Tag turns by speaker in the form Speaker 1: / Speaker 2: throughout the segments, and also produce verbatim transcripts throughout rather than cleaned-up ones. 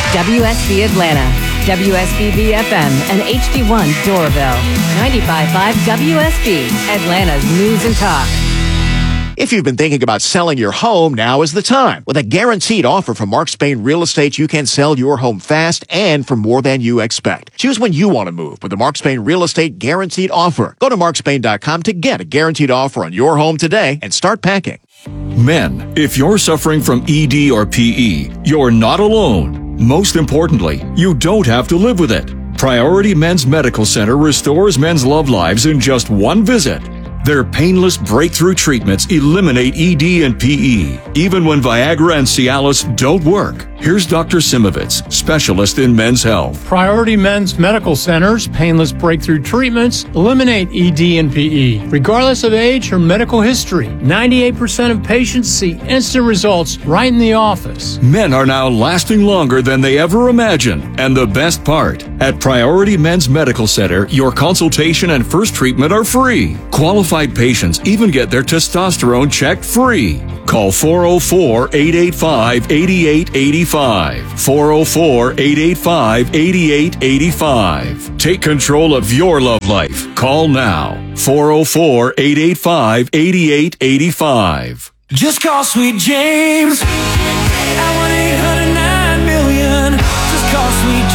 Speaker 1: W S B Atlanta, W S B B F M, and H D one Doraville. ninety-five point five W S B, Atlanta's News and Talk.
Speaker 2: If you've been thinking about selling your home, now is the time. With a guaranteed offer from Mark Spain Real Estate, you can sell your home fast and for more than you expect. Choose when you want to move with the Mark Spain Real Estate Guaranteed Offer. Go to mark spain dot com to get a guaranteed offer on your home today and start packing.
Speaker 3: Men, if you're suffering from E D or P E, you're not alone. Most importantly, you don't have to live with it. Priority Men's Medical Center restores men's love lives in just one visit. Their painless breakthrough treatments eliminate E D and P E, even when Viagra and Cialis don't work. Here's Doctor Simovitz, specialist in men's health.
Speaker 4: Priority Men's Medical Center's painless breakthrough treatments eliminate E D and P E, regardless of age or medical history. ninety-eight percent of patients see instant results right in the office.
Speaker 3: Men are now lasting longer than they ever imagined. And the best part, at Priority Men's Medical Center, your consultation and first treatment are free. Qualified patients even get their testosterone checked free. Call four oh four, eight eight five, eight eight eight five. four oh four, eight eight five, eight eight eight five. Take control of your love life. Call now. four oh four, eight eight five, eight eight eight five.
Speaker 5: Just call Sweet James at one eight hundred nine million. Just call Sweet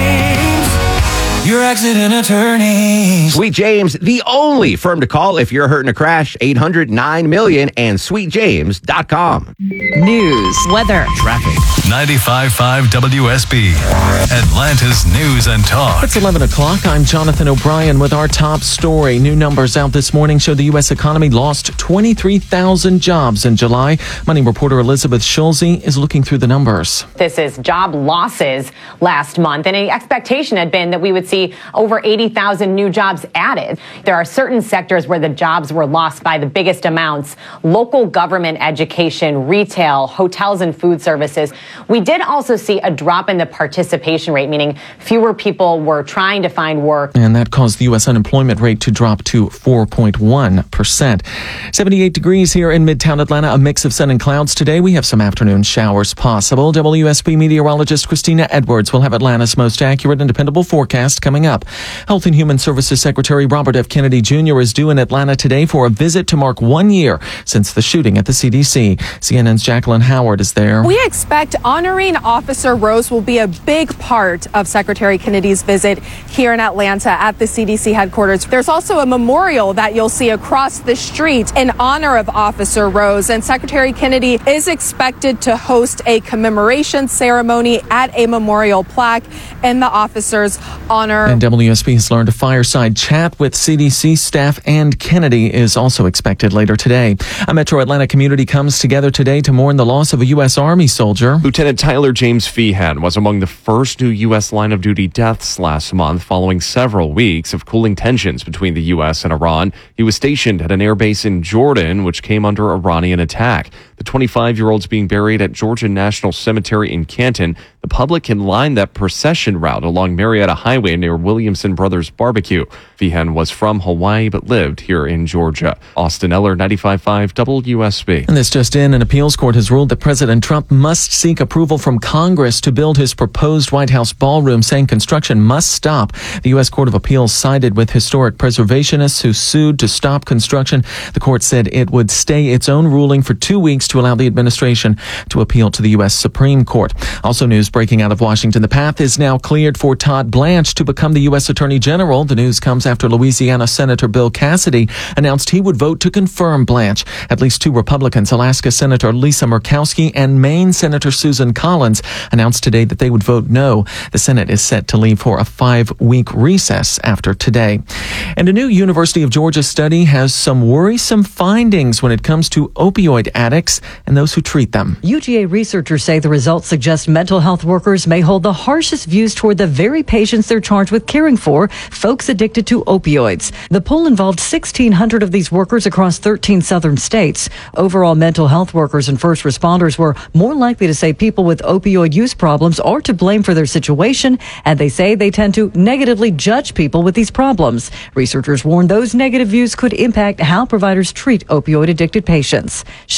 Speaker 5: James, your accident attorney.
Speaker 6: Sweet James, the only firm to call if you're hurt in a crash. eight hundred nine million and sweet james dot com.
Speaker 1: News, weather,
Speaker 6: Traffic.
Speaker 7: ninety-five point five W S B, Atlanta's News and Talk.
Speaker 8: It's eleven o'clock. I'm Jonathan O'Brien with our top story. New numbers out this morning show the U S economy lost twenty-three thousand jobs in July. Money reporter Elizabeth Schulze is looking through the numbers.
Speaker 9: This is job losses last month, and an expectation had been that we would see over eighty thousand new jobs added. There are certain sectors where the jobs were lost by the biggest amounts: local government, education, retail, hotels, and food services. We did also see a drop in the participation rate, meaning fewer people were trying to find work.
Speaker 8: And that caused the U S unemployment rate to drop to four point one percent. seventy-eight degrees here in Midtown Atlanta, a mix of sun and clouds today. We have some afternoon showers possible. W S B meteorologist Christina Edwards will have Atlanta's most accurate and dependable forecast coming up. Health and Human Services Secretary Robert F. Kennedy Junior is due in Atlanta today for a visit to mark one year since the shooting at the C D C. C N N's Jacqueline Howard is there.
Speaker 10: We expect honoring Officer Rose will be a big part of Secretary Kennedy's visit here in Atlanta at the C D C headquarters. There's also a memorial that you'll see across the street in honor of Officer Rose, and Secretary Kennedy is expected to host a commemoration ceremony at a memorial plaque in the officer's honor.
Speaker 8: And W S B has learned a fireside chat with C D C staff and Kennedy is also expected later today. A Metro Atlanta community comes together today to mourn the loss of a U S Army soldier.
Speaker 11: Lieutenant Tyler James Feehan was among the first new U S line-of-duty deaths last month following several weeks of cooling tensions between the U S and Iran. He was stationed at an airbase in Jordan, which came under Iranian attack. The twenty-five-year-old's being buried at Georgia National Cemetery in Canton. The public can line that procession route along Marietta Highway near Williamson Brothers Barbecue. Feehan was from Hawaii but lived here in Georgia. Austin Eller, ninety-five point five W S B.
Speaker 8: And this just in, an appeals court has ruled that President Trump must seek approval from Congress to build his proposed White House ballroom, saying construction must stop. The U S Court of Appeals sided with historic preservationists who sued to stop construction. The court said it would stay its own ruling for two weeks to allow the administration to appeal to the U S Supreme Court. Also, news breaking out of Washington. The path is now cleared for Todd Blanche to become the U S Attorney General. The news comes after Louisiana Senator Bill Cassidy announced he would vote to confirm Blanche. At least two Republicans, Alaska Senator Lisa Murkowski and Maine Senator Susan Collins, announced today that they would vote no. The Senate is set to leave for a five-week recess after today. And a new University of Georgia study has some worrisome findings when it comes to opioid addicts and those who treat them.
Speaker 12: U G A researchers say the results suggest mental health workers may hold the harshest views toward the very patients they're charged with caring for, folks addicted to opioids. The poll involved sixteen hundred of these workers across thirteen southern states. Overall, mental health workers and first responders were more likely to say people with opioid use problems are to blame for their situation, and they say they tend to negatively judge people with these problems. Researchers warn those negative views could impact how providers treat opioid-addicted patients. Cheryl Cal-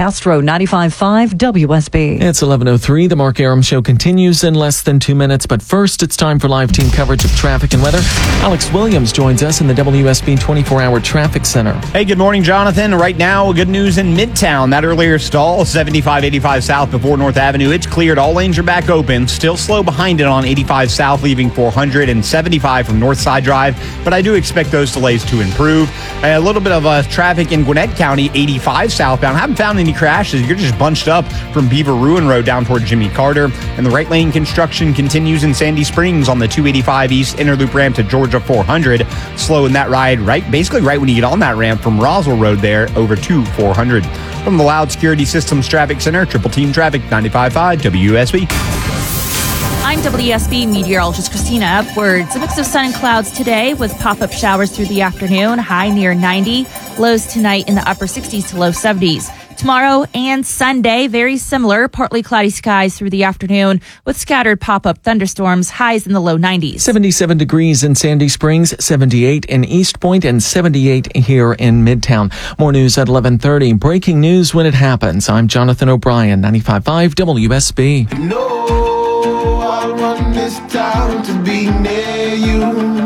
Speaker 12: Castro, ninety-five point five W S B.
Speaker 8: It's eleven oh three. The Mark Aram Show continues in less than two minutes. But first, it's time for live team coverage of traffic and weather. Alex Williams joins us in the W S B twenty-four hour Traffic Center.
Speaker 13: Hey, good morning, Jonathan. Right now, good news in Midtown. That earlier stall, seventy-five eighty-five South before North Avenue. It's cleared. All lanes are back open. Still slow behind it on eighty-five South, leaving four hundred, and seventy-five from North Side Drive. But I do expect those delays to improve. A little bit of uh, traffic in Gwinnett County, eighty-five southbound. Haven't found any crashes. You're just bunched up from Beaver Ruin Road down toward Jimmy Carter. And the right lane construction continues in Sandy Springs on the two eighty-five East Inner Loop ramp to Georgia four hundred. Slow in that ride, right, basically right when you get on that ramp from Roswell Road there over to four hundred. From the Loud Security Systems Traffic Center, Triple Team Traffic, ninety-five point five W S B.
Speaker 14: I'm W S B meteorologist Christina Upwards. A mix of sun and clouds today with pop-up showers through the afternoon, high near ninety. Lows tonight in the upper sixties to low seventies. Tomorrow and Sunday, very similar, partly cloudy skies through the afternoon with scattered pop-up thunderstorms, highs in the low nineties.
Speaker 8: seventy-seven degrees in Sandy Springs, seventy-eight in East Point, and seventy-eight here in Midtown. More news at eleven thirty. Breaking news when it happens. I'm Jonathan O'Brien, ninety-five point five W S B.
Speaker 15: No, I want this town to be near you.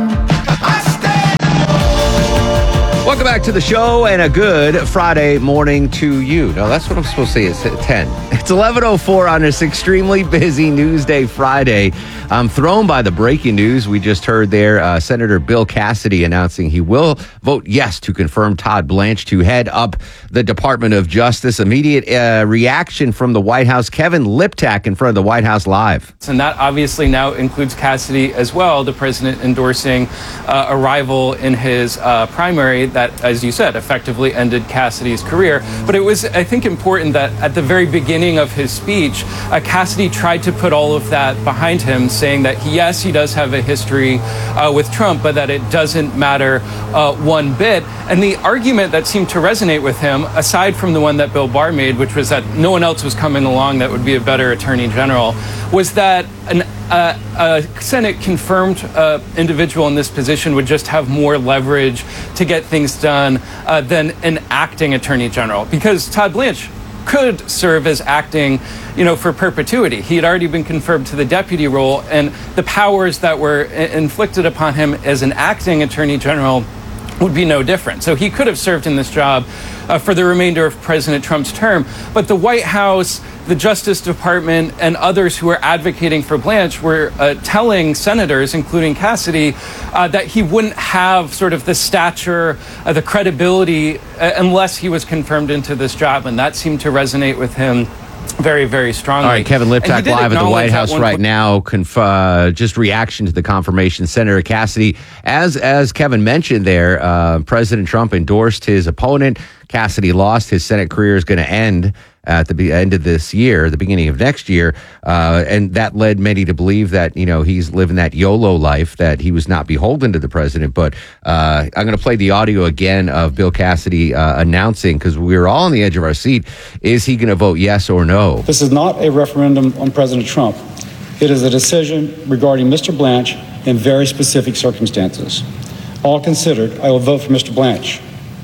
Speaker 6: Welcome back to the show and a good Friday morning to you. No, that's what I'm supposed to say. It's at ten. It's eleven oh four on this extremely busy Newsday Friday. I'm thrown by the breaking news we just heard there. Uh, Senator Bill Cassidy announcing he will vote yes to confirm Todd Blanche to head up the Department of Justice. Immediate uh, reaction from the White House. Kevin Liptak in front of the White House Live.
Speaker 16: And that obviously now includes Cassidy as well, the president endorsing uh, a rival in his uh, primary that, as you said, effectively ended Cassidy's career. But it was, I think, important that at the very beginning of his speech, uh, Cassidy tried to put all of that behind him, saying that, he, yes, he does have a history uh, with Trump, but that it doesn't matter uh, one bit. And the argument that seemed to resonate with him, aside from the one that Bill Barr made, which was that no one else was coming along that would be a better attorney general, was that an Uh, a Senate-confirmed uh, individual in this position would just have more leverage to get things done uh, than an acting attorney general, because Todd Blanche could serve as acting, you know, for perpetuity. He had already been confirmed to the deputy role, and the powers that were I- inflicted upon him as an acting attorney general would be no different. So he could have served in this job uh, for the remainder of President Trump's term. But the White House, the Justice Department, and others who are advocating for Blanche were uh, telling senators, including Cassidy, uh, that he wouldn't have sort of the stature, uh, the credibility, uh, unless he was confirmed into this job. And that seemed to resonate with him very, very strongly.
Speaker 6: All right, Kevin Liptak live at the White House right now. Conf- uh, just reaction to the confirmation. Senator Cassidy, as as Kevin mentioned there, uh, President Trump endorsed his opponent. Cassidy lost. His Senate career is going to end at the be- end of this year, the beginning of next year. Uh, and that led many to believe that, you know, he's living that YOLO life, that he was not beholden to the president. But uh, I'm going to play the audio again of Bill Cassidy uh, announcing, because we were all on the edge of our seat, is he going to vote yes or no?
Speaker 17: This is not a referendum on President Trump. It is a decision regarding Mister Blanche in very specific circumstances. All considered, I will vote for Mister Blanche.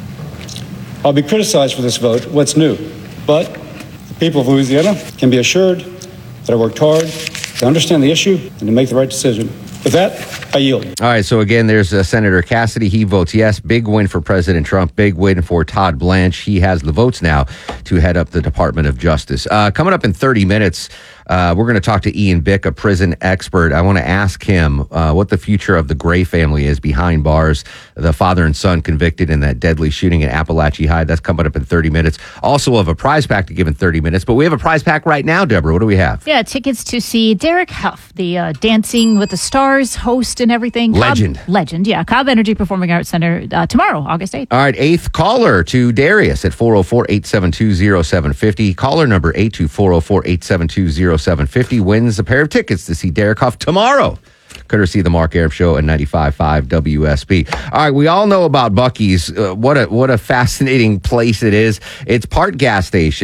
Speaker 17: I'll be criticized for this vote. What's new? But the people of Louisiana can be assured that I worked hard to understand the issue and to make the right decision. With that, I yield.
Speaker 6: All right, so again, there's uh, Senator Cassidy. He votes yes. Big win for President Trump. Big win for Todd Blanche. He has the votes now to head up the Department of Justice. Uh, coming up in thirty minutes, uh, we're going to talk to Ian Bick, a prison expert. I want to ask him uh, what the future of the Gray family is behind bars, the father and son convicted in that deadly shooting at Appalachia High. That's coming up in thirty minutes. Also, we'll have a prize pack to give in thirty minutes, but we have a prize pack right now, Deborah. What do we have?
Speaker 18: Yeah, tickets to see Derek Huff, the uh, Dancing with the Stars host and everything.
Speaker 6: Legend.
Speaker 18: Cobb, legend, yeah. Cobb Energy Performing Arts Center uh, tomorrow, August eighth.
Speaker 6: All right, eighth caller to Darius at four oh four, eight seven two, oh seven five oh. Caller number eight two four oh four, eight seven two, oh seven five oh wins a pair of tickets to see Derek Huff tomorrow, courtesy of the Mark Aram Show at ninety-five point five W S B. All right, we all know about Buc-ee's. Uh, what a what a fascinating place it is. It's part gas station,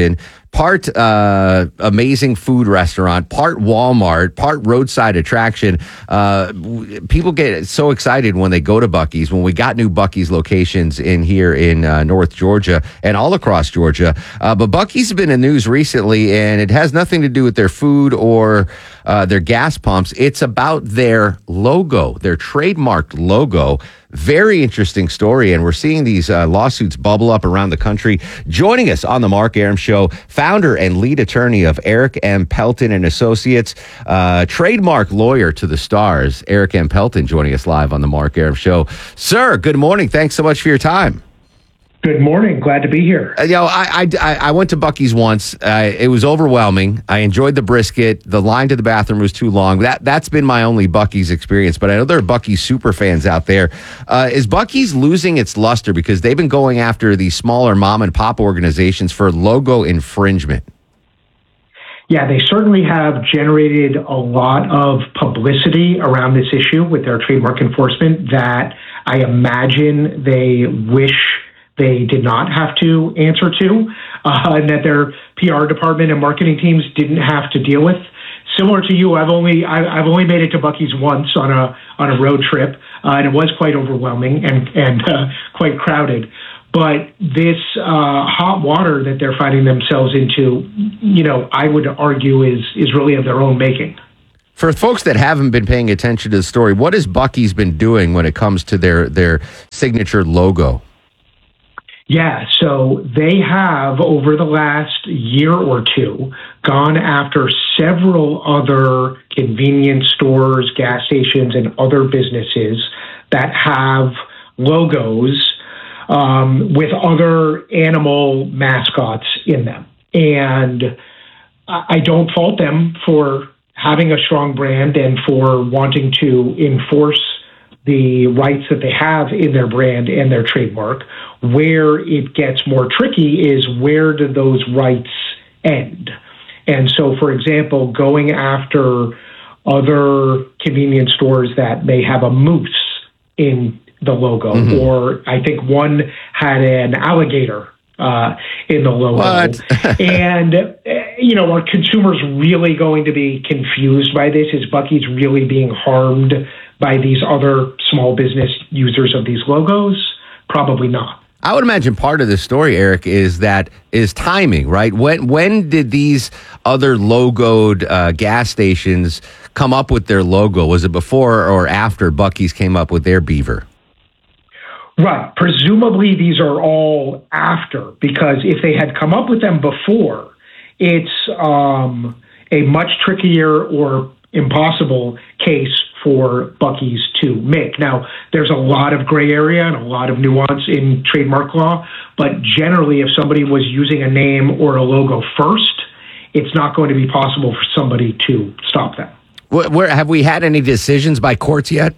Speaker 6: part uh, amazing food restaurant, part Walmart, part roadside attraction. Uh, w- people get so excited when they go to Buc-ee's. When we got new Buc-ee's locations in here in uh, North Georgia and all across Georgia. Uh, but Buc-ee's has been in news recently, and it has nothing to do with their food or uh, their gas pumps. It's about their logo, their trademarked logo. Very interesting story, and we're seeing these uh, lawsuits bubble up around the country. Joining us on the Mark Arum Show, founder and lead attorney of Eric M. Pelton and Associates, uh, trademark lawyer to the stars, Eric M. Pelton, joining us live on the Mark Arum Show. Sir, good morning. Thanks so much for your time.
Speaker 19: Good morning. Glad to be here.
Speaker 6: Uh, you know, I, I I went to Buc-ee's once. Uh, it was overwhelming. I enjoyed the brisket. The line to the bathroom was too long. That that's been my only Buc-ee's experience. But I know there are Buc-ee's super fans out there. Uh, is Buc-ee's losing its luster because they've been going after these smaller mom and pop organizations for logo infringement?
Speaker 19: Yeah, they certainly have generated a lot of publicity around this issue with their trademark enforcement that I imagine they wish they did not have to answer to, uh, and that their P R department and marketing teams didn't have to deal with. Similar to you, I've only I, I've only made it to Buc-ee's once on a on a road trip, uh, and it was quite overwhelming and and uh, quite crowded. But this uh, hot water that they're finding themselves into, you know, I would argue is is really of their own making.
Speaker 6: For folks that haven't been paying attention to the story, what has Buc-ee's been doing when it comes to their their signature logo?
Speaker 19: Yeah, so they have, over the last year or two, gone after several other convenience stores, gas stations, and other businesses that have logos um, with other animal mascots in them. And I don't fault them for having a strong brand and for wanting to enforce the rights that they have in their brand and their trademark. Where it gets more tricky is where do those rights end? And so, for example, going after other convenience stores that may have a moose in the logo, mm-hmm. or I think one had an alligator uh, in the logo.
Speaker 6: What?
Speaker 19: And, uh, you know, are consumers really going to be confused by this? Is Buc-ee's really being harmed by these other small business users of these logos? Probably not.
Speaker 6: I would imagine part of the story, Eric, is that is timing, right? When when did these other logoed uh, gas stations come up with their logo? Was it before or after Buc-ee's came up with their beaver?
Speaker 19: Right. Presumably these are all after, because if they had come up with them before, it's um, a much trickier or impossible case for Buc-ee's to make. Now, there's a lot of gray area and a lot of nuance in trademark law, but generally, if somebody was using a name or a logo first, it's not going to be possible for somebody to stop them.
Speaker 6: Where, where have we had any decisions by courts yet?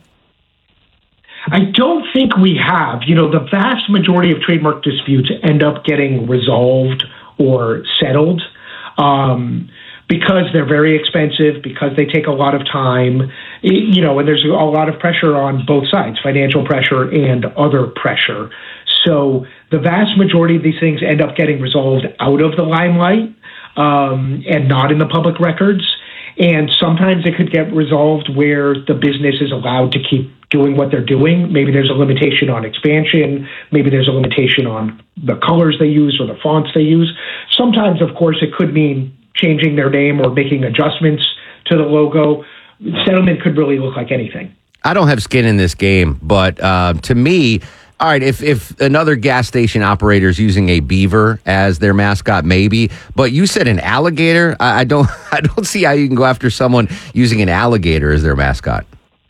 Speaker 19: I don't think we have. You know, the vast majority of trademark disputes end up getting resolved or settled. Um, because they're very expensive, because they take a lot of time, you know, and there's a lot of pressure on both sides, financial pressure and other pressure. So the vast majority of these things end up getting resolved out of the limelight um, and not in the public records. And sometimes it could get resolved where the business is allowed to keep doing what they're doing. Maybe there's a limitation on expansion. Maybe there's a limitation on the colors they use or the fonts they use. Sometimes, of course, it could mean changing their name or making adjustments to the logo. Settlement could really look like anything.
Speaker 6: I don't have skin in this game, but uh, to me, all right, if, if another gas station operator is using a beaver as their mascot, maybe. But you said an alligator. I, I don't. I don't see how you can go after someone using an alligator as their mascot.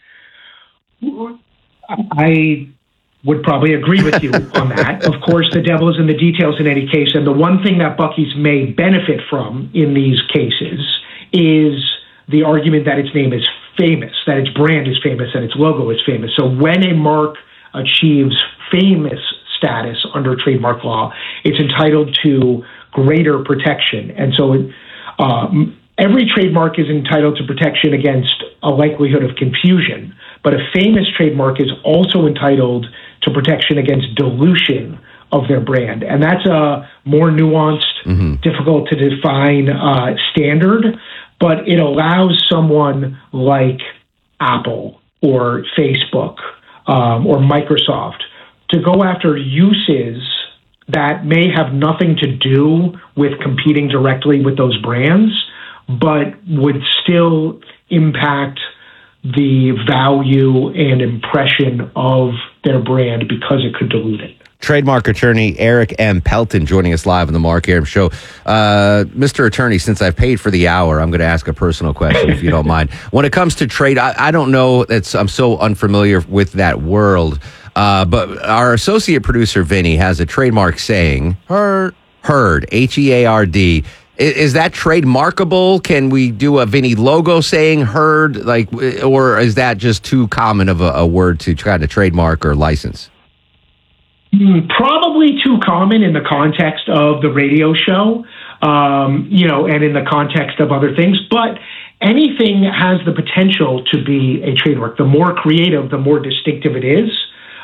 Speaker 19: I would probably agree with you on that. Of course, the devil is in the details in any case. And the one thing that Buc-ee's may benefit from in these cases is the argument that its name is famous, that its brand is famous, and its logo is famous. So when a mark achieves famous status under trademark law, it's entitled to greater protection. And so it, um, every trademark is entitled to protection against a likelihood of confusion, but a famous trademark is also entitled to protection against dilution of their brand. And that's a more nuanced, mm-hmm. difficult to define uh, standard, but it allows someone like Apple or Facebook um, or Microsoft to go after uses that may have nothing to do with competing directly with those brands, but would still impact the value and impression of their brand because it could dilute it.
Speaker 6: Trademark attorney Eric M. Pelton joining us live on the Mark Arum Show. Uh, Mister Attorney, since I've paid for the hour, I'm going to ask a personal question, if you don't mind. When it comes to trade, I, I don't know. It's, I'm so unfamiliar with that world. Uh, but our associate producer, Vinny, has a trademark saying, Heard. Heard, H E A R D. Is, is that trademarkable? Can we do a Vinny logo saying heard? Like, or is that just too common of a, a word to try to trademark or license?
Speaker 19: Probably too common in the context of the radio show, um, you know, and in the context of other things. But anything has the potential to be a trademark. The more creative, the more distinctive it is,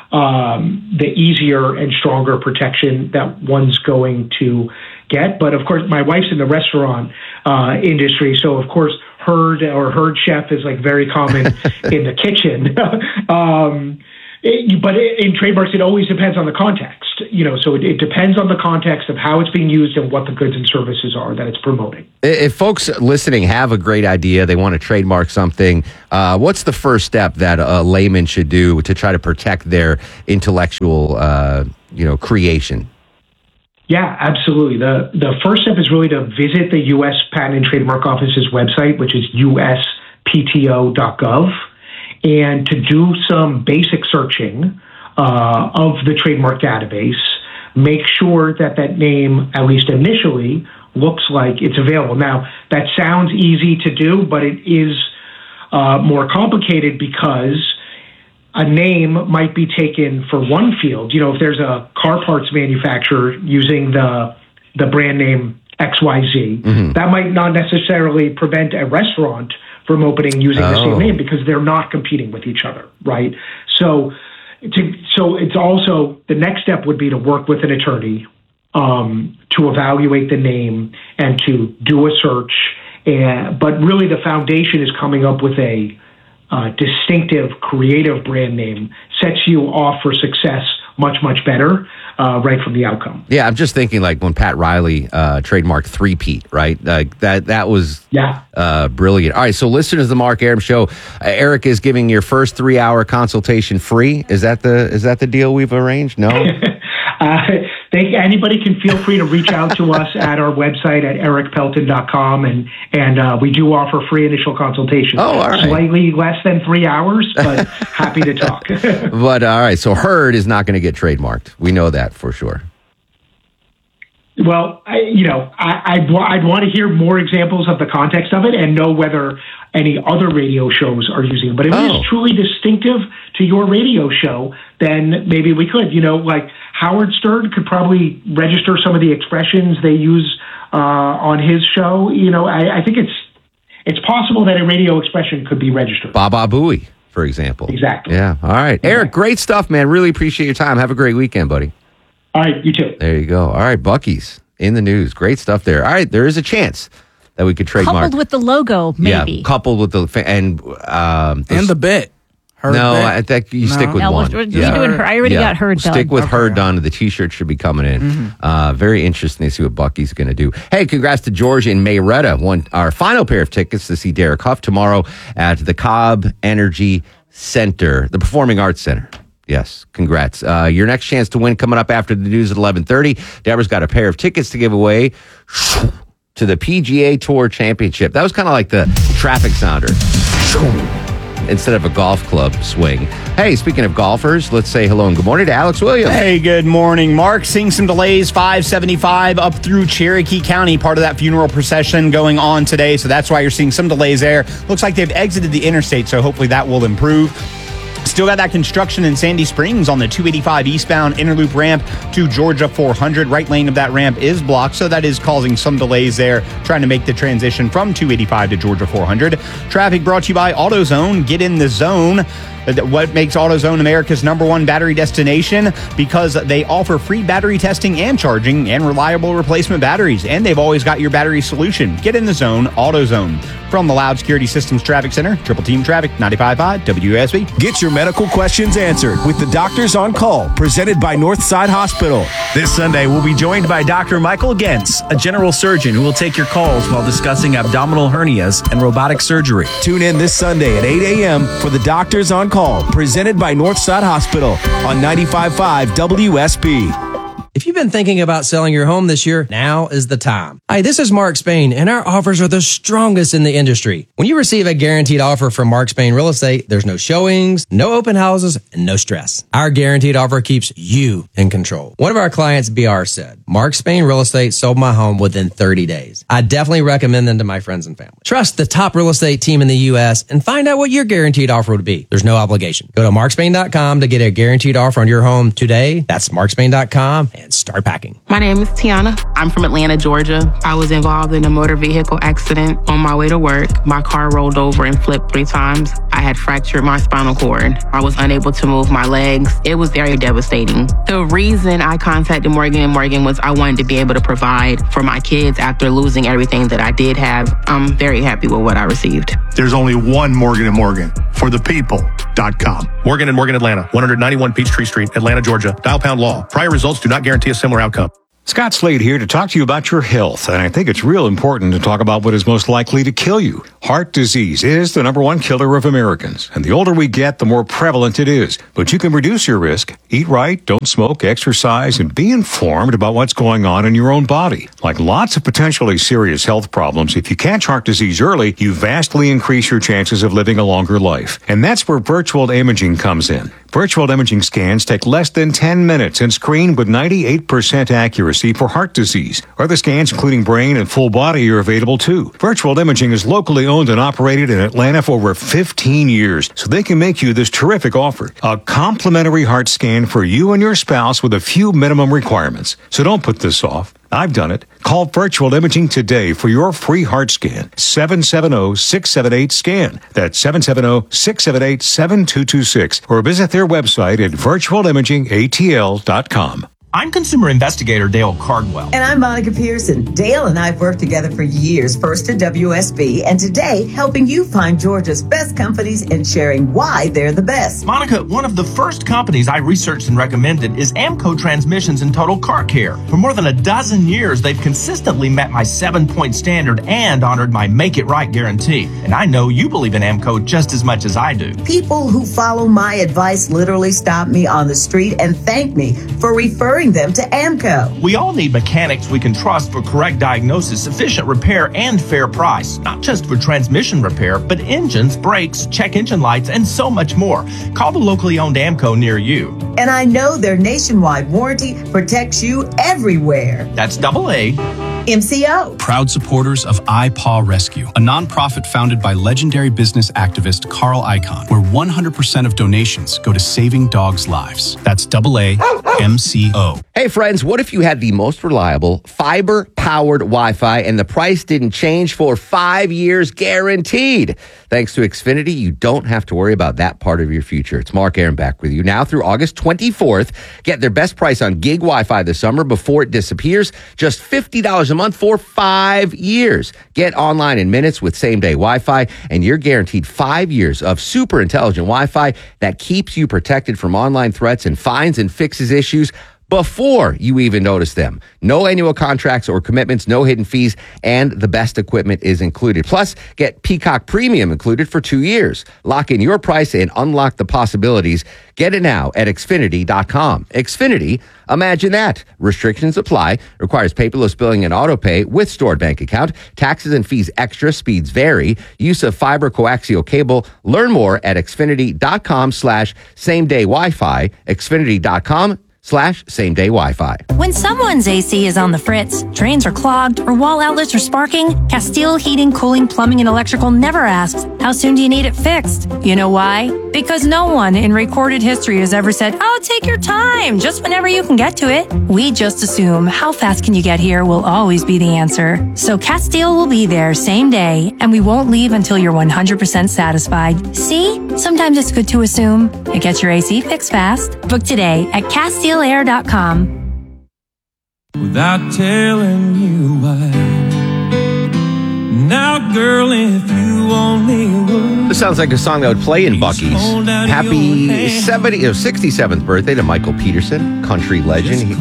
Speaker 19: um, the easier and stronger protection that one's going to get. But of course, my wife's in the restaurant uh, industry, so of course, Heard or Heard Chef is like very common in the kitchen. um, It, but in trademarks, it always depends on the context, you know, so it, it depends on the context of how it's being used and what the goods and services are that it's promoting.
Speaker 6: If folks listening have a great idea, they want to trademark something, uh, what's the first step that a layman should do to try to protect their intellectual, uh, you know, creation?
Speaker 19: Yeah, absolutely. The, the first step is really to visit the U S Patent and Trademark Office's website, which is U S P T O dot gov. And to do some basic searching uh, of the trademark database, make sure that that name, at least initially, looks like it's available. Now, that sounds easy to do, but it is uh, more complicated because a name might be taken for one field. You know, if there's a car parts manufacturer using the the brand name X Y Z, mm-hmm. that might not necessarily prevent a restaurant from opening using oh. the same name because they're not competing with each other, right? So, to, so it's also the next step would be to work with an attorney um, to evaluate the name and to do a search. And but really, the foundation is coming up with a uh, distinctive, creative brand name sets you off for success much, much better uh, right from the outcome.
Speaker 6: Yeah, I'm just thinking like when Pat Riley uh, trademarked three-peat, right? Like that that was
Speaker 19: yeah. uh,
Speaker 6: brilliant. All right, so listeners of the Mark Arum Show, uh, Eric is giving your first three-hour consultation free. Is that the is that the deal we've arranged? No?
Speaker 19: uh, they, anybody can feel free to reach out to us at our website at eric pelton dot com, and, and uh, we do offer free initial consultations.
Speaker 6: Oh, all right.
Speaker 19: Slightly less than three hours, but happy to talk.
Speaker 6: But all right, so Heard is not going to get trademarked. We know that for sure.
Speaker 19: Well, I, you know, I, I'd, I'd want to hear more examples of the context of it and know whether any other radio shows are using it. But if oh. it is truly distinctive to your radio show, then maybe we could. You know, like Howard Stern could probably register some of the expressions they use uh, on his show. You know, I, I think it's it's possible that a radio expression could be registered.
Speaker 6: Baba Booey, for example.
Speaker 19: Exactly.
Speaker 6: Yeah. All right. Exactly. Eric, great stuff, man. Really appreciate your time. Have a great weekend, buddy.
Speaker 19: All right, you too.
Speaker 6: There you go. All right, Buc-ee's in the news. Great stuff there. All right, there is a chance that we could trademark.
Speaker 18: Coupled with the logo, maybe.
Speaker 6: Yeah, coupled with the and um,
Speaker 20: and the bit.
Speaker 6: Heard no, bit. I think you no. stick with
Speaker 18: no,
Speaker 6: one.
Speaker 18: We're, we're yeah. doing her. I already
Speaker 6: yeah.
Speaker 18: got Heard done.
Speaker 6: Stick with
Speaker 18: okay.
Speaker 6: Heard done. The T-shirt should be coming in. Mm-hmm. Uh, very interesting to see what Buc-ee's going to do. Hey, congrats to George and Mayretta. Won our final pair of tickets to see Derek Huff tomorrow at the Cobb Energy Center, the Performing Arts Center. Yes, congrats. Uh, your next chance to win coming up after the news at eleven thirty. Deborah's got a pair of tickets to give away to the P G A Tour Championship. That was kind of like the traffic sounder instead of a golf club swing. Hey, speaking of golfers, let's say hello and good morning to Alex Williams.
Speaker 13: Hey, good morning, Mark. Seeing some delays, five seventy-five up through Cherokee County, part of that funeral procession going on today. So that's why you're seeing some delays there. Looks like they've exited the interstate, so hopefully that will improve. Still got that construction in Sandy Springs on the two eighty-five eastbound Interloop ramp to Georgia four hundred. Right lane of that ramp is blocked, so that is causing some delays there, trying to make the transition from two eighty-five to Georgia four hundred. Traffic brought to you by AutoZone. Get in the zone. What makes AutoZone America's number one battery destination? Because they offer free battery testing and charging and reliable replacement batteries. And they've always got your battery solution. Get in the zone, AutoZone. From the Loud Security Systems Traffic Center, Triple Team Traffic, ninety-five point five W S B.
Speaker 20: Get your medical questions answered with the Doctors on Call, presented by Northside Hospital. This Sunday, we'll be joined by Doctor Michael Gentz, a general surgeon who will take your calls while discussing abdominal hernias and robotic surgery. Tune in this Sunday at eight a.m. for the Doctors on Call, presented by Northside Hospital on ninety-five point five W S B.
Speaker 21: If you've been thinking about selling your home this year, now is the time. Hi, this is Mark Spain, and our offers are the strongest in the industry. When you receive a guaranteed offer from Mark Spain Real Estate, there's no showings, no open houses, and no stress. Our guaranteed offer keeps you in control. One of our clients, B R, said, Mark Spain Real Estate sold my home within thirty days. I definitely recommend them to my friends and family. Trust the top real estate team in the U S and find out what your guaranteed offer would be. There's no obligation. Go to mark spain dot com to get a guaranteed offer on your home today. That's mark spain dot com and start packing.
Speaker 22: My name is Tiana. I'm from Atlanta, Georgia. I was involved in a motor vehicle accident on my way to work. My car rolled over and flipped three times. I had fractured my spinal cord. I was unable to move my legs. It was very devastating. The reason I contacted Morgan and Morgan was I wanted to be able to provide for my kids after losing everything that I did have. I'm very happy with what I received.
Speaker 23: There's only one Morgan and Morgan for the people dot com.
Speaker 24: Morgan and Morgan Atlanta, one ninety-one Peachtree Street, Atlanta, Georgia. Dial pound law. Prior results do not guarantee a similar outcome.
Speaker 25: Scott Slade here to talk to you about your health, and I think it's real important to talk about what is most likely to kill you. Heart disease is the number one killer of Americans, and the older we get, the more prevalent it is. But you can reduce your risk. Eat right, don't smoke, exercise, and be informed about what's going on in your own body. Like lots of potentially serious health problems, if you catch heart disease early, you vastly increase your chances of living a longer life. And that's where virtual imaging comes in. Virtual imaging scans take less than ten minutes and screen with ninety-eight percent accuracy for heart disease. Other scans, including brain and full body, are available too. Virtual imaging is locally owned and operated in Atlanta for over fifteen years, so they can make you this terrific offer. A complimentary heart scan for you and your spouse with a few minimum requirements. So don't put this off. I've done it. Call Virtual Imaging today for your free heart scan. seven seven zero, six seven eight, SCAN. That's seven seven zero, six seven eight, seven two two six. Or visit their website at virtual imaging A T L dot com.
Speaker 26: I'm consumer investigator Dale Cardwell.
Speaker 27: And I'm Monica Pearson. Dale and I have worked together for years, first at W S B, and today helping you find Georgia's best companies and sharing why they're the best.
Speaker 26: Monica, one of the first companies I researched and recommended is Amco Transmissions and Total Car Care. For more than a dozen years, they've consistently met my seven-point standard and honored my Make It Right guarantee. And I know you believe in Amco just as much as I do.
Speaker 27: People who follow my advice literally stop me on the street and thank me for referring them to Amco.
Speaker 26: We all need mechanics we can trust for correct diagnosis, efficient repair, and fair price. Not just for transmission repair, but engines, brakes, check engine lights, and so much more. Call the locally owned Amco near you.
Speaker 27: And I know their nationwide warranty protects you everywhere.
Speaker 26: That's double A.
Speaker 27: M C O.
Speaker 28: Proud supporters of iPaw Rescue, a nonprofit founded by legendary business activist Carl Icahn, where one hundred percent of donations go to saving dogs' lives. That's double A M C O.
Speaker 6: Hey friends, what if you had the most reliable fiber-powered Wi-Fi and the price didn't change for five years guaranteed? Thanks to Xfinity, you don't have to worry about that part of your future. It's Mark Aaron back with you now through August twenty-fourth. Get their best price on gig Wi-Fi this summer before it disappears. Just fifty dollars a month for five years. Get online in minutes with same-day Wi-Fi, and you're guaranteed five years of super intelligent Wi-Fi that keeps you protected from online threats and finds and fixes issues before you even notice them. No annual contracts or commitments, no hidden fees, and the best equipment is included. Plus, get Peacock Premium included for two years. Lock in your price and unlock the possibilities. Get it now at Xfinity dot com. Xfinity, imagine that. Restrictions apply. Requires paperless billing and auto pay with stored bank account. Taxes and fees extra. Speeds vary. Use of fiber coaxial cable. Learn more at Xfinity dot com slash same day Wi-Fi. Xfinity dot com slash same day Wi-Fi.
Speaker 29: When someone's A C is on the fritz, drains are clogged, or wall outlets are sparking, Castile Heating, Cooling, Plumbing, and Electrical never asks, How soon do you need it fixed? You know why? Because no one in recorded history has ever said, oh, take your time, just whenever you can get to it. We just assume how fast can you get here will always be the answer. So Castile will be there same day, and we won't leave until you're one hundred percent satisfied. See? Sometimes it's good to assume. It gets your A C fixed fast. Book today at Castile Air dot com.
Speaker 1: Without telling you why. Now, girl, if you only would.
Speaker 6: This sounds like a song that would play in Buc-ee's. Happy seventy, oh, sixty-seventh birthday to Michael Peterson, country legend. He,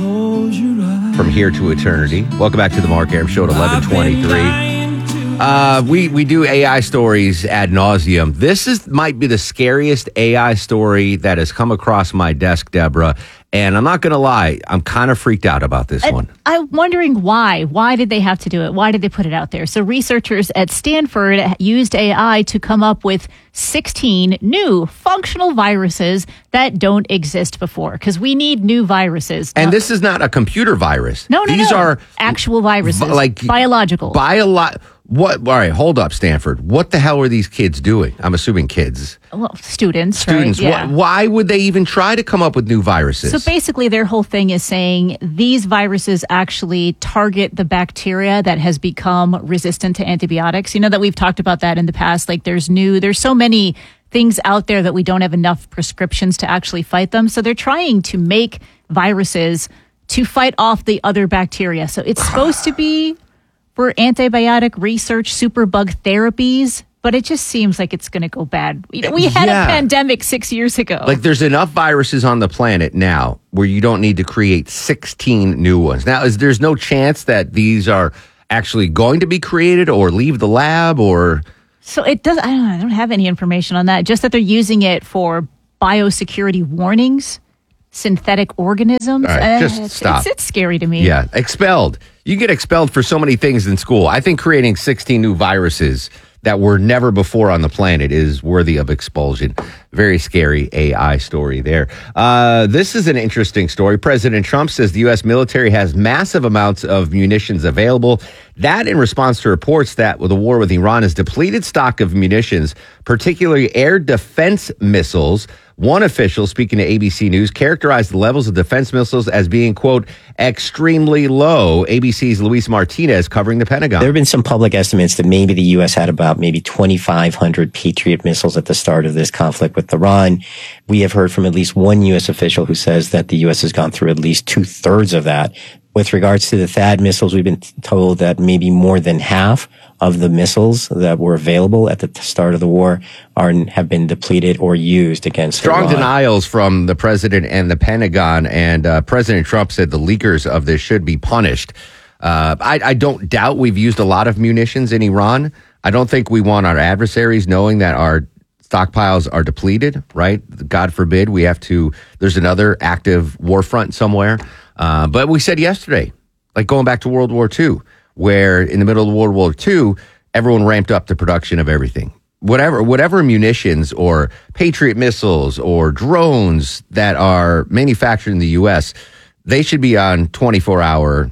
Speaker 6: from here to eternity. Welcome back to the Mark Arum Show at eleven twenty-three. Uh, we, we do A I stories ad nauseum. This is might be the scariest A I story that has come across my desk, Deborah. And I'm not going to lie, I'm kind of freaked out about this
Speaker 18: I,
Speaker 6: one.
Speaker 18: I'm wondering why. Why did they have to do it? Why did they put it out there? So researchers at Stanford used A I to come up with sixteen new functional viruses that don't exist before, because we need new viruses.
Speaker 6: And
Speaker 18: no,
Speaker 6: this is not a computer virus.
Speaker 18: No, no,
Speaker 6: These
Speaker 18: no.
Speaker 6: are
Speaker 18: actual viruses,
Speaker 6: vi- like
Speaker 18: biological.
Speaker 6: Biolo- What? All right, hold up, Stanford. What the hell are these kids doing? I'm assuming kids.
Speaker 18: Well, students.
Speaker 6: Students.
Speaker 18: Right? Yeah.
Speaker 6: Wh- why would they even try to come up with new viruses?
Speaker 18: So basically, their whole thing is saying these viruses actually target the bacteria that has become resistant to antibiotics. You know that we've talked about that in the past. Like there's new, there's so many things out there that we don't have enough prescriptions to actually fight them. So they're trying to make viruses to fight off the other bacteria. So it's supposed to be for antibiotic research, superbug therapies, but it just seems like it's going to go bad. We, we had
Speaker 6: Yeah.
Speaker 18: a pandemic six years ago.
Speaker 6: Like there's enough viruses on the planet now where you don't need to create sixteen new ones. Now, is there's no chance that these are actually going to be created or leave the lab or...
Speaker 18: So it does. I don't, I don't have any information on that. Just that they're using it for biosecurity warnings, synthetic organisms.
Speaker 6: All right,
Speaker 18: Uh,
Speaker 6: just
Speaker 18: it's,
Speaker 6: stop.
Speaker 18: It's, it's scary to me.
Speaker 6: Yeah, expelled. You get expelled for so many things in school. I think creating sixteen new viruses that were never before on the planet is worthy of expulsion. Very scary A I story there. Uh, this is an interesting story. President Trump says the U S military has massive amounts of munitions available. That in response to reports that the war with Iran has depleted stock of munitions, particularly air defense missiles. One official speaking to A B C News characterized the levels of defense missiles as being, quote, extremely low. A B C's Luis Martinez covering the Pentagon.
Speaker 2: There have been some public estimates that maybe the U S had about maybe twenty-five hundred Patriot missiles at the start of this conflict with Iran. We have heard from at least one U S official who says that the U S has gone through at least two thirds of that. With regards to the THAAD missiles, we've been told that maybe more than half of the missiles that were available at the start of the war are have been depleted or used against
Speaker 6: Strong
Speaker 2: Iran.
Speaker 6: denials from the president and the Pentagon, and uh, President Trump said the leakers of this should be punished. Uh, I, I don't doubt we've used a lot of munitions in Iran. I don't think we want our adversaries knowing that our stockpiles are depleted, right? God forbid we have to, there's another active war front somewhere. Uh, but we said yesterday, like going back to World War Two, where in the middle of World War Two, everyone ramped up the production of everything. Whatever, whatever munitions or Patriot missiles or drones that are manufactured in the U S, they should be on twenty-four hour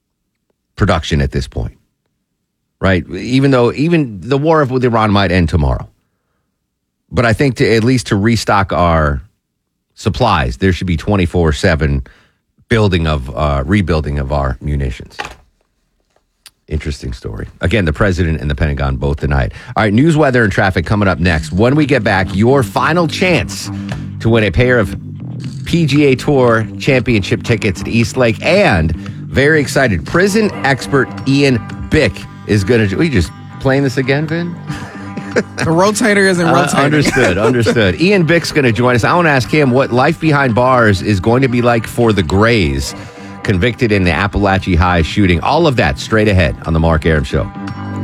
Speaker 6: production at this point, right? Even though even the war with Iran might end tomorrow. But I think to at least to restock our supplies, there should be twenty-four seven building of, uh, rebuilding of our munitions. Interesting story. Again, the president and the Pentagon both denied. All right, news, weather, and traffic coming up next. When we get back, your final chance to win a pair of P G A Tour Championship tickets at East Lake, and very excited, prison expert Ian Bick is going to. Are you just playing this again, Vin?
Speaker 3: The rotator isn't
Speaker 6: Uh,
Speaker 3: rotating.
Speaker 6: understood, understood. Ian Bick's going to join us. I want to ask him what life behind bars is going to be like for the Grays, convicted in the Appalachia High shooting. All of that straight ahead on the Mark Arum Show.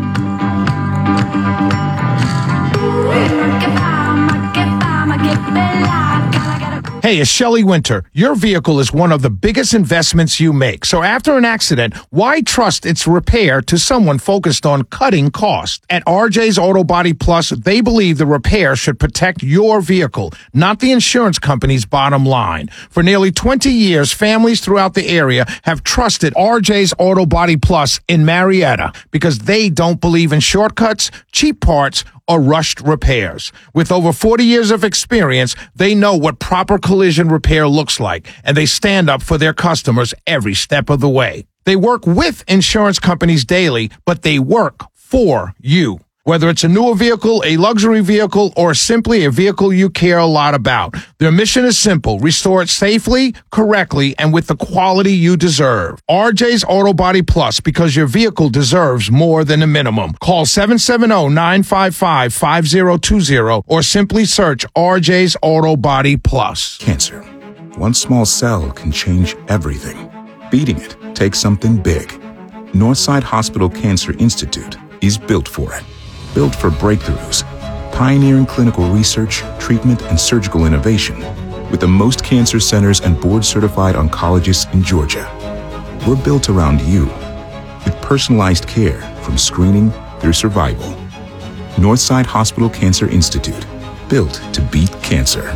Speaker 4: Hey, it's Shelley Winter. Your vehicle is one of the biggest investments you make. So after an accident, why trust its repair to someone focused on cutting costs? At R J's Auto Body Plus, they believe the repair should protect your vehicle, not the insurance company's bottom line. For nearly twenty years, families throughout the area have trusted R J's Auto Body Plus in Marietta because they don't believe in shortcuts, cheap parts, or rushed repairs. With over forty years of experience, they know what proper collision repair looks like, and they stand up for their customers every step of the way. They work with insurance companies daily, but they work for you. Whether it's a newer vehicle, a luxury vehicle, or simply a vehicle you care a lot about, their mission is simple: restore it safely, correctly, and with the quality you deserve. R J's Auto Body Plus, because your vehicle deserves more than a minimum. Call seven seven zero, nine five five, five zero two zero or simply search R J's Auto Body Plus.
Speaker 5: Cancer. One small cell can change everything. Beating it takes something big. Northside Hospital Cancer Institute is built for it. Built for breakthroughs, pioneering clinical research, treatment, and surgical innovation, with the most cancer centers and board-certified oncologists in Georgia. We're built around you, with personalized care from screening through survival. Northside Hospital Cancer Institute, built to beat cancer.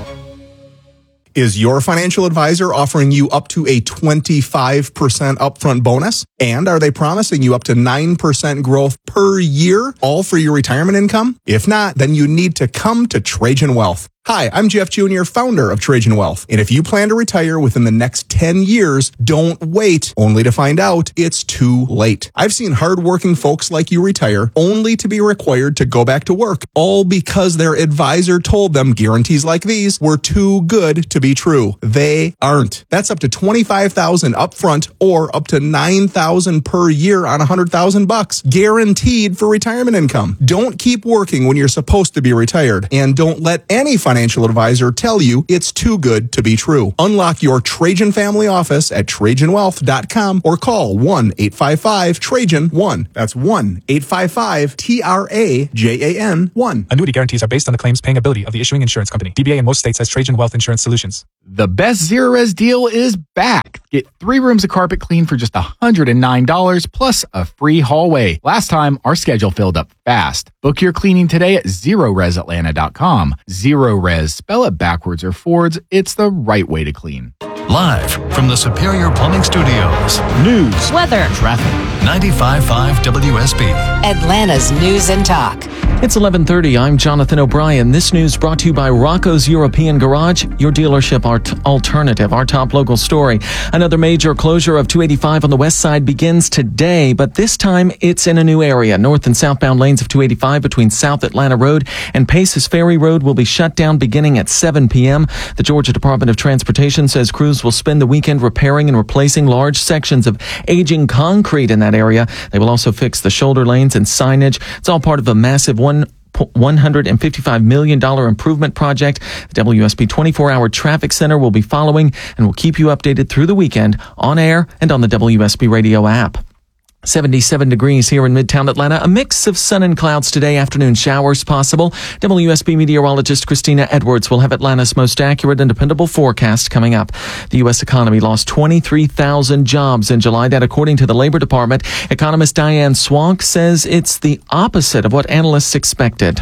Speaker 7: Is your financial advisor offering you up to a twenty-five percent upfront bonus? And are they promising you up to nine percent growth per year, all for your retirement income? If not, then you need to come to Trajan Wealth. Hi, I'm Jeff Junior, founder of Trajan Wealth. And if you plan to retire within the next ten years, don't wait only to find out it's too late. I've seen hardworking folks like you retire only to be required to go back to work, all because their advisor told them guarantees like these were too good to be true. They aren't. That's up to twenty-five thousand dollars upfront or up to nine thousand dollars per year on one hundred thousand bucks, guaranteed for retirement income. Don't keep working when you're supposed to be retired, and don't let any financial advisor tell you it's too good to be true. Unlock your Trajan family office at Trajan Wealth dot com or call one eight five five Trajan one. That's one eight five five T R A J A N one.
Speaker 8: Annuity guarantees are based on the claims paying ability of the issuing insurance company. D B A in most states has Trajan Wealth Insurance Solutions.
Speaker 9: The best Zerorez deal is back. Get three rooms of carpet clean for just one hundred nine dollars plus a free hallway. Last time, our schedule filled up fast. Book your cleaning today at Zerorez Atlanta dot com. Zerorez, spell it backwards or forwards. It's the right way to clean.
Speaker 10: Live from the Superior Plumbing Studios.
Speaker 9: News,
Speaker 11: weather,
Speaker 9: traffic.
Speaker 10: ninety-five point five W S B.
Speaker 11: Atlanta's News and Talk.
Speaker 12: It's eleven thirty. I'm Jonathan O'Brien. This news brought to you by Rocco's European Garage, your dealership art- alternative. Our top local story. Another major closure of two eighty-five on the west side begins today, but this time it's in a new area. North and southbound lanes of two eighty-five between South Atlanta Road and Paces Ferry Road will be shut down beginning at seven p.m. The Georgia Department of Transportation says crews will spend the weekend repairing and replacing large sections of aging concrete in that area. They will also fix the shoulder lanes and signage. It's all part of a massive one one hundred fifty-five million dollars improvement project. The W S B twenty-four hour traffic center will be following and will keep you updated through the weekend on air and on the W S B radio app. seventy-seven degrees here in Midtown Atlanta. A mix of sun and clouds today. Afternoon showers possible. W S B meteorologist Christina Edwards will have Atlanta's most accurate and dependable forecast coming up. The U S economy lost twenty-three thousand jobs in July. That according to the Labor Department. Economist Diane Swank says it's the opposite of what analysts expected.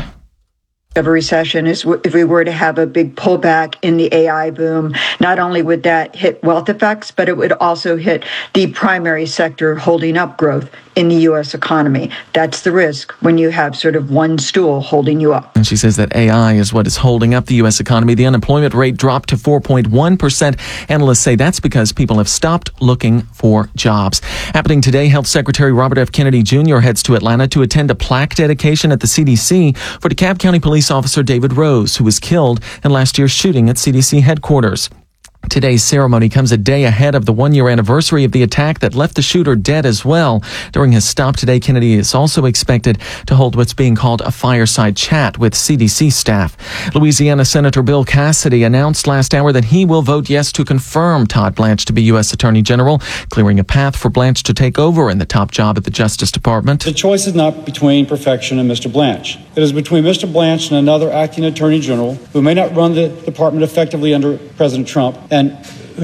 Speaker 14: Of a recession is if we were to have a big pullback in the A I boom, not only would that hit wealth effects, but it would also hit the primary sector holding up growth in the U S economy. That's the risk when you have sort of one stool holding you up.
Speaker 12: And she says that A I is what is holding up the U S economy. The unemployment rate dropped to four point one percent. Analysts say that's because people have stopped looking for jobs. Happening today, Health Secretary Robert F. Kennedy Junior heads to Atlanta to attend a plaque dedication at the C D C for DeKalb County Police Officer David Rose, who was killed in last year's shooting at C D C headquarters. Today's ceremony comes a day ahead of the one-year anniversary of the attack that left the shooter dead as well. During his stop today, Kennedy is also expected to hold what's being called a fireside chat with C D C staff. Louisiana Senator Bill Cassidy announced last hour that he will vote yes to confirm Todd Blanche to be U S Attorney General, clearing a path for Blanche to take over in the top job at the Justice Department.
Speaker 17: The choice is not between perfection and Mister Blanche. It is between Mister Blanche and another acting Attorney General who may not run the department effectively under President Trump and who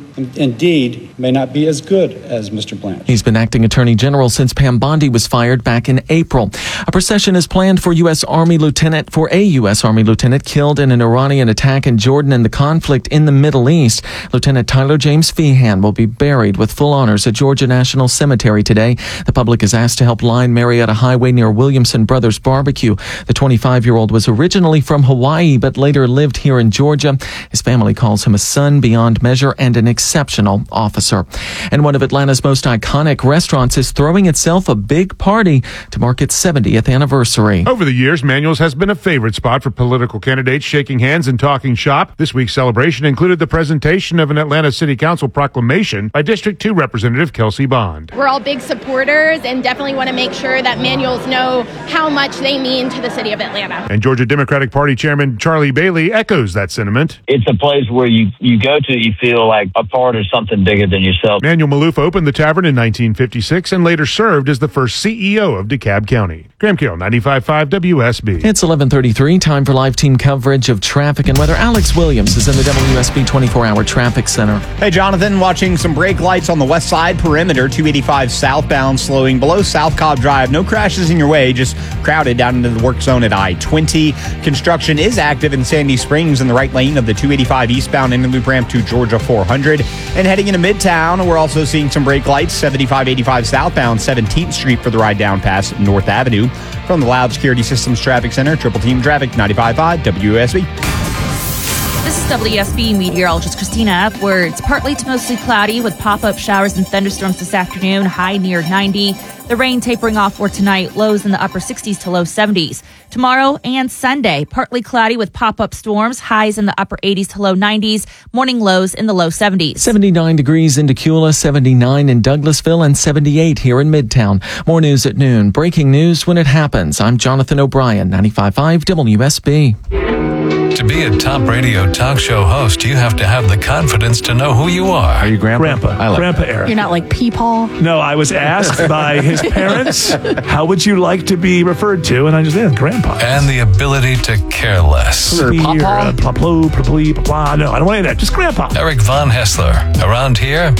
Speaker 17: indeed may not be as good as Mister Blanche.
Speaker 12: He's been acting attorney general since Pam Bondi was fired back in April. A procession is planned for U S. Army Lieutenant, for a U S. Army lieutenant killed in an Iranian attack in Jordan and the conflict in the Middle East. Lieutenant Tyler James Feehan will be buried with full honors at Georgia National Cemetery today. The public is asked to help line Marietta Highway near Williamson Brothers Barbecue. The twenty-five-year-old was originally from Hawaii, but later lived here in Georgia. His family calls him a son beyond measure and an exceptional officer. And one of Atlanta's most iconic restaurants is throwing itself a big party to mark its seventieth anniversary.
Speaker 4: Over the years, Manuel's has been a favorite spot for political candidates shaking hands and talking shop. This week's celebration included the presentation of an Atlanta City Council proclamation by District two Representative Kelsey Bond.
Speaker 13: We're all big supporters and definitely want to make sure that Manuel's know how much they mean to the city of Atlanta.
Speaker 4: And Georgia Democratic Party Chairman Charlie Bailey echoes that sentiment.
Speaker 15: It's a place where you, you go to, you feel like a part of something bigger than yourself.
Speaker 4: Manuel Maloof opened the tavern in nineteen fifty-six and later served as the first C E O of DeKalb County. Graham Kill, ninety-five point five W S B.
Speaker 12: It's eleven thirty-three, time for live team coverage of traffic and weather. Alex Williams is in the W S B twenty-four hour traffic center.
Speaker 16: Hey, Jonathan, watching some brake lights on the west side perimeter, two eighty-five southbound, slowing below South Cobb Drive. No crashes in your way, just crowded down into the work zone at I twenty. Construction is active in Sandy Springs in the right lane of the two eighty-five eastbound inner loop ramp to Georgia four hundred. And heading into Midtown, we're also seeing some brake lights, seventy-five eighty-five southbound, seventeenth Street for the ride down past North Avenue. From the Loud Security Systems Traffic Center, Triple Team Traffic, ninety-five point five W S B.
Speaker 19: This is W S B meteorologist Christina Upwards. Partly to mostly cloudy with pop-up showers and thunderstorms this afternoon, high near ninety. The rain tapering off for tonight, lows in the upper sixties to low seventies. Tomorrow and Sunday, partly cloudy with pop-up storms, highs in the upper eighties to low nineties, morning lows in the low seventies.
Speaker 12: seventy-nine degrees in Decula, seventy-nine in Douglasville, and seventy-eight here in Midtown. More news at noon. Breaking news when it happens. I'm Jonathan O'Brien, ninety-five point five W S B.
Speaker 10: To be a top radio talk show host, you have to have the confidence to know who you are.
Speaker 20: Are you Grandpa? Grandpa. I like Grandpa Eric.
Speaker 29: You're not like Peepaw?
Speaker 20: No, I was asked by his parents, how would you like to be referred to? And I just said, Grandpa.
Speaker 10: And the ability to care less.
Speaker 20: Papa? No, I don't want any of that. Just Grandpa.
Speaker 10: Eric Von Hessler. Around here,